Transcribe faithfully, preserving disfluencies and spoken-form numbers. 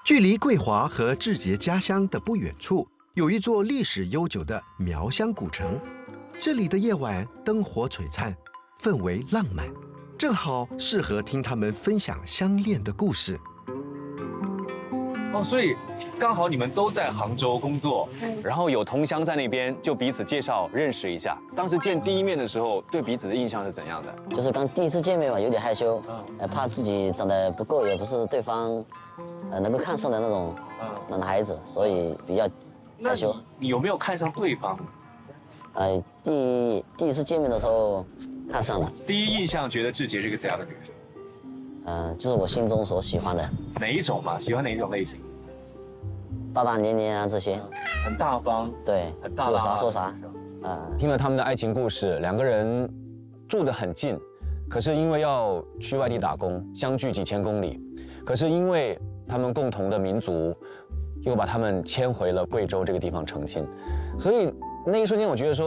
距离桂华和志杰家乡的不远处，有一座历史悠久的苗乡古城。这里的夜晚灯火璀璨，氛围浪漫，正好适合听他们分享相恋的故事。 哦，所以刚好你们都在杭州工作， 然后有同乡在那边，就彼此介绍认识一下。当时见第一面的时候，对彼此的印象是怎样的？ 就是刚第一次见面嘛，有点害羞，呃，怕自己长得不够，也不是对方，呃，能够看上的那种男孩子，所以比较害羞。 你有没有看上对方？ 呃，第第一次见面的时候看上了。 第一印象觉得志杰是个怎样的女生？ 呃，就是我心中所喜欢的。 哪一种嘛？喜欢哪一种类型？ 大大咧咧啊，这些。 很大方。 对， 很大有啥说啥。啊， 听了他们的爱情故事，两个人住得很近，可是因为要去外地打工，相距几千公里，可是因为他们共同的民族，又把他们迁回了贵州这个地方成亲，所以那一瞬间我觉得说。